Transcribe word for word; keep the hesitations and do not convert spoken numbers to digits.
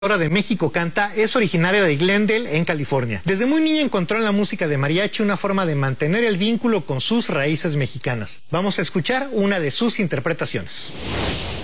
de México Canta es originaria de Glendale, en California. Desde muy niña encontró en la música de mariachi una forma de mantener el vínculo con sus raíces mexicanas. Vamos a escuchar una de sus interpretaciones.